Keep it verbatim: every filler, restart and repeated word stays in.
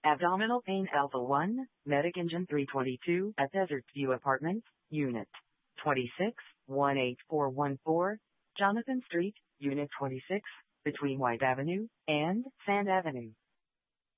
Abdominal pain Alpha one, Medic Engine three twenty-two at Desert View Apartments, Unit twenty-six, one eight four one four, Jonathan Street, Unit twenty-six, between White Avenue and Sand Avenue.